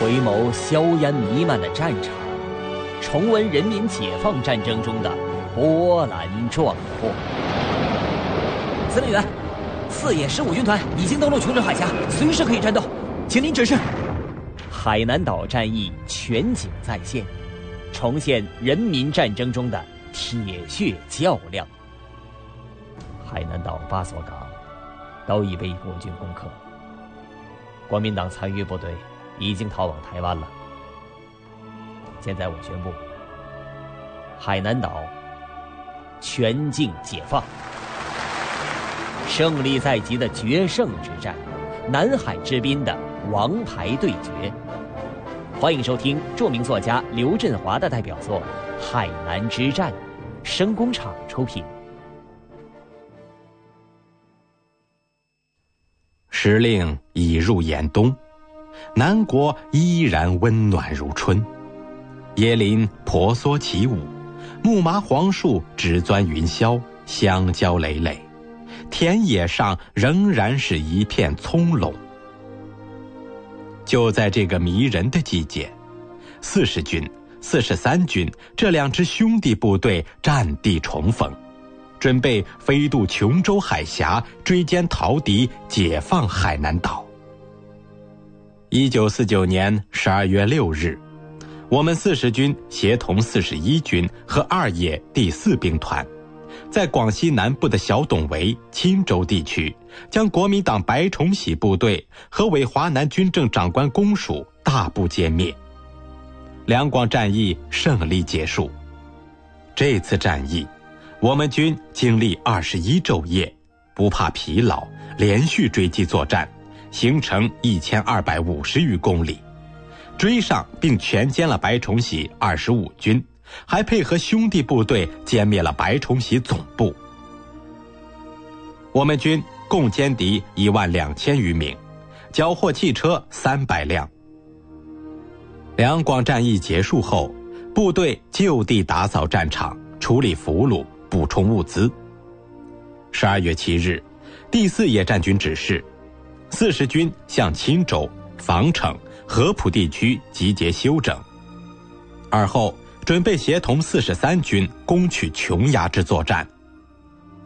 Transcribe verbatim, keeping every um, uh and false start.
回眸硝烟弥漫的战场，重温人民解放战争中的波澜壮阔。司令员，四野十五军团已经登陆琼州海峡，随时可以战斗，请您指示。海南岛战役全景再现，重现人民战争中的铁血较量。海南岛八所港都已被国军攻克，国民党残余部队已经逃往台湾了。现在我宣布，海南岛全境解放，胜利在即的决胜之战，南海之滨的王牌对决。欢迎收听著名作家刘振华的代表作《海南之战》，声工厂出品。 时令已入严冬，南国依然温暖如春，椰林婆娑起舞，木麻黄树只钻云霄，香蕉累累，田野上仍然是一片葱茏。就在这个迷人的季节，四十军、四十三军这两支兄弟部队战地重逢，准备飞渡琼州海峡，追歼逃敌，解放海南岛。一九四九年十二月六日，我们四十军协同四十一军和二野第四兵团，在广西南部的小董围、钦州地区，将国民党白崇禧部队和伪华南军政长官公署大部歼灭。两广战役胜利结束。这次战役，我们军经历二十一昼夜，不怕疲劳，连续追击作战，行程一千二百五十余公里，追上并全歼了白崇禧二十五军，还配合兄弟部队歼灭了白崇禧总部。我们军共歼敌一万两千余名，缴获汽车三百辆。两广战役结束后，部队就地打扫战场，处理俘虏，补充物资。十二月七日，第四野战军指示，四十军向钦州、防城、合浦地区集结休整，而后准备协同四十三军攻取琼崖之作战，